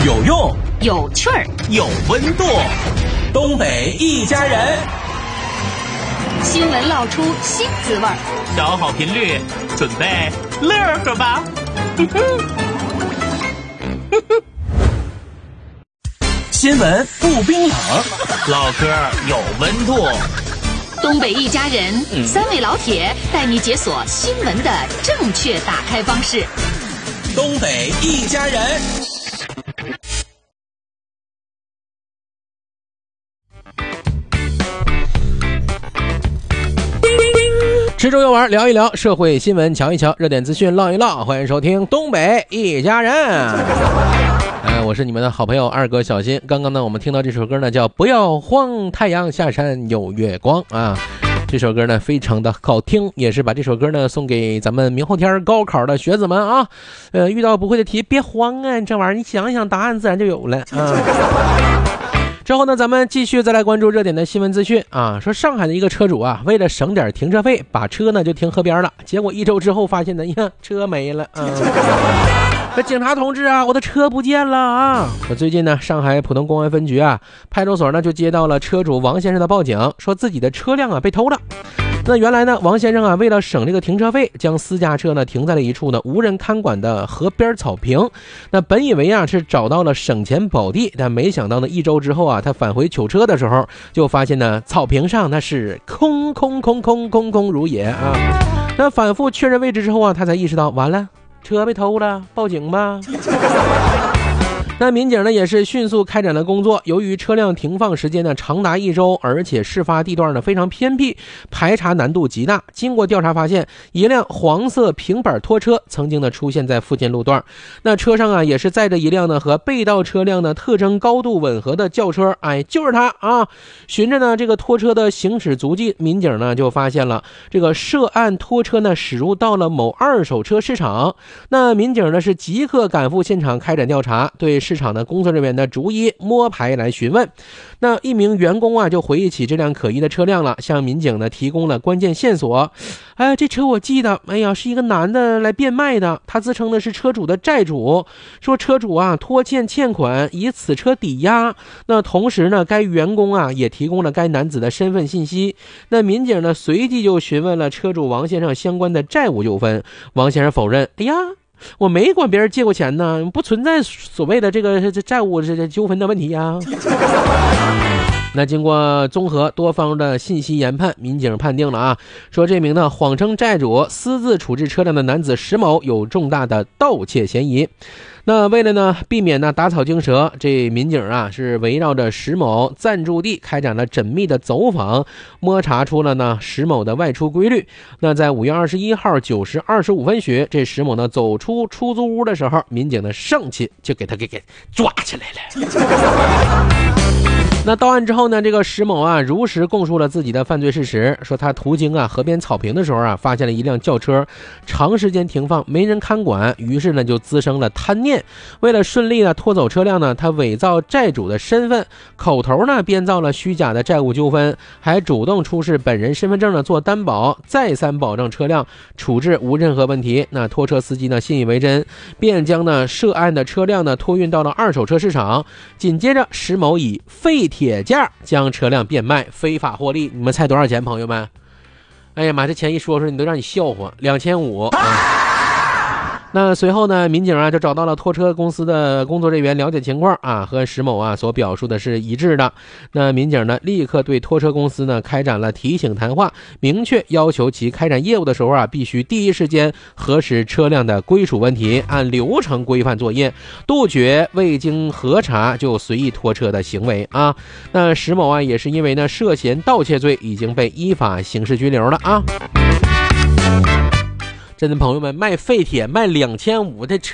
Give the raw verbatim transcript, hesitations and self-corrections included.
有用， 有趣儿， 有温度。东北一家人， 新闻烙出新滋味儿， 找好频率，准备乐呵吧。新闻不冰冷，唠嗑有温度。 东北一家人，嗯、三位老铁带你解锁新闻的正确打开方式。 东北一家人。吃粥游玩聊一聊，社会新闻瞧一瞧，热点资讯唠一唠。欢迎收听东北一家人。呃，我是你们的好朋友二哥小新。刚刚呢，我们听到这首歌呢，叫《不要慌，太阳下山有月光》啊。这首歌呢非常的好听，也是把这首歌呢送给咱们明后天高考的学子们啊。呃，遇到不会的题别慌啊，这玩意儿你想一想，答案自然就有了啊。之后呢，咱们继续再来关注热点的新闻资讯啊。说上海的一个车主啊，为了省点停车费，把车呢就停河边了，结果一周之后发现呢，呀，车没了啊。说警察同志啊，我的车不见了啊！说最近呢，上海浦东公安分局啊派出所呢就接到了车主王先生的报警，说自己的车辆啊被偷了。那原来呢，王先生啊为了省这个停车费，将私家车呢停在了一处呢无人看管的河边草坪。那本以为啊是找到了省钱宝地，但没想到呢一周之后啊，他返回取车的时候，就发现呢草坪上那是空空空空空空如也啊。那反复确认位置之后啊，他才意识到完了。车被偷了，报警吧。那民警呢也是迅速开展了工作，由于车辆停放时间呢长达一周，而且事发地段呢非常偏僻，排查难度极大。经过调查发现，一辆黄色平板拖车曾经呢出现在附近路段，那车上啊也是载着一辆呢和被盗车辆呢特征高度吻合的轿车，哎，就是它啊！循着呢这个拖车的行驶足迹，民警呢就发现了这个涉案拖车呢驶入到了某二手车市场。那民警呢是即刻赶赴现场开展调查，对市场的工作人员呢逐一摸排来询问。那一名员工啊就回忆起这辆可疑的车辆了，向民警呢提供了关键线索。哎，这车我记得，哎呀，是一个男的来变卖的，他自称的是车主的债主，说车主啊拖欠欠款，以此车抵押。那同时呢，该员工啊也提供了该男子的身份信息。那民警呢随即就询问了车主王先生相关的债务纠纷。王先生否认，哎呀，我没管别人借过钱呢，不存在所谓的这个这债务这纠纷的问题呀。那经过综合多方的信息研判，民警判定了啊，说这名呢谎称债主私自处置车辆的男子石某有重大的盗窃嫌疑。那为了呢避免呢打草惊蛇，这民警啊是围绕着石某暂住地开展了缜密的走访，摸查出了呢石某的外出规律。那在五月二十一号九时二十五分许，这石某呢走出出租屋的时候，民警呢上去就给他给给抓起来了。那到案之后呢，这个石某啊如实供述了自己的犯罪事实，说他途经啊河边草坪的时候啊，发现了一辆轿车长时间停放，没人看管，于是呢就滋生了贪念。为了顺利的拖走车辆呢，他伪造债主的身份，口头呢编造了虚假的债务纠纷，还主动出示本人身份证呢做担保，再三保证车辆处置无任何问题。那拖车司机呢信以为真，便将呢涉案的车辆呢托运到了二手车市场。紧接着石某以废铁价将车辆变卖，非法获利。你们猜多少钱，朋友们？哎呀妈，这钱一说出你都让你笑话，两千五。那随后呢，民警啊就找到了拖车公司的工作人员了解情况啊，和石某啊所表述的是一致的。那民警呢立刻对拖车公司呢开展了提醒谈话，明确要求其开展业务的时候啊，必须第一时间核实车辆的归属问题，按流程规范作业，杜绝未经核查就随意拖车的行为啊。那石某啊也是因为呢涉嫌盗窃罪，已经被依法刑事拘留了啊。真的朋友们，卖废铁卖两千五的车